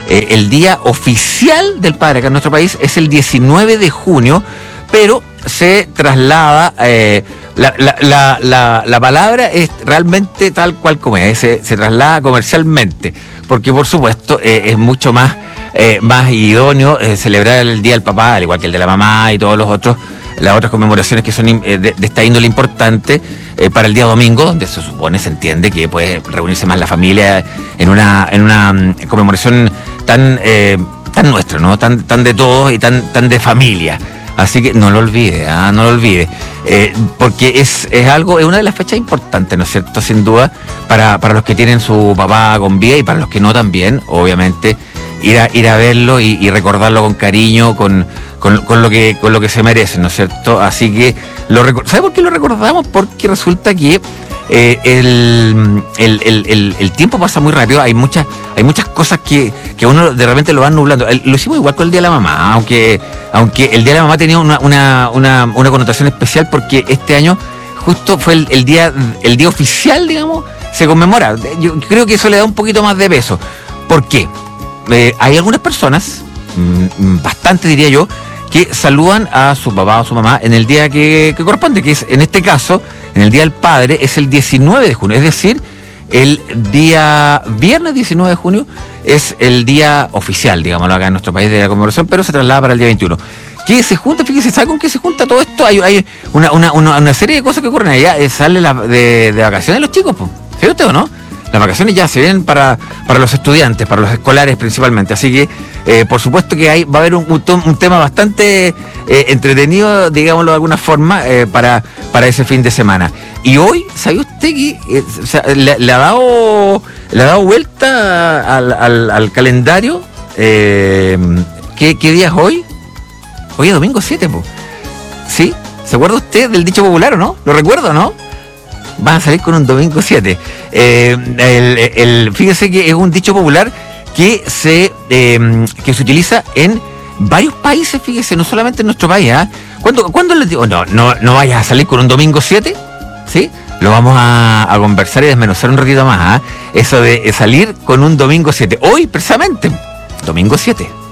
El día oficial del padre acá en nuestro país es el 19 de junio, pero se traslada, la palabra es realmente tal cual como es, se traslada comercialmente, porque por supuesto es mucho más idóneo celebrar el Día del Papá, al igual que el de la mamá y todos las otras conmemoraciones que son de esta índole importante, para el día domingo, donde se entiende que puede reunirse más la familia en una conmemoración tan nuestra, ¿no? Tan de todos y tan de familia. Así que no lo olvide, no lo olvide, porque es una de las fechas importantes, ¿no es cierto? Sin duda, para los que tienen su papá con vida y para los que no también, obviamente, ir a verlo y recordarlo con cariño, con lo que se merece, ¿no es cierto? Así que ¿sabe por qué lo recordamos? Porque resulta que el tiempo pasa muy rápido, hay muchas cosas que uno de repente lo van nublando. Lo hicimos igual con el Día de la Mamá, aunque el Día de la Mamá tenía una connotación especial, porque este año justo fue el día oficial, digamos, se conmemora. Yo creo que eso le da un poquito más de peso. ¿Por qué? Hay algunas personas, bastante diría yo, que saludan a su papá o su mamá en el día que corresponde, que es, en este caso, en el Día del Padre, es el 19 de junio, es decir, el día viernes 19 de junio es el día oficial, digámoslo acá en nuestro país, de la conmemoración, pero se traslada para el día 21. ¿Qué se junta? Fíjese, ¿sabe con qué se junta todo esto? Hay una serie de cosas que ocurren allá. Sale de vacaciones los chicos, ¿sí usted o no? Las vacaciones ya se vienen para los estudiantes, para los escolares principalmente. Así que, por supuesto que va a haber un tema bastante entretenido, digámoslo de alguna forma, para ese fin de semana. Y hoy, ¿sabe usted que le ha dado vuelta al calendario? ¿Qué día es hoy? Hoy es domingo 7, ¿sí? ¿Se acuerda usted del dicho popular o no? ¿Lo recuerdo, no? Van a salir con un domingo 7. Fíjese que es un dicho popular que se utiliza en varios países, fíjese, no solamente en nuestro país. ¿Cuándo les digo, no vayas a salir con un domingo 7? ¿Sí? Lo vamos a conversar y desmenuzar un ratito más. Eso de salir con un domingo 7. Hoy, precisamente, domingo 7.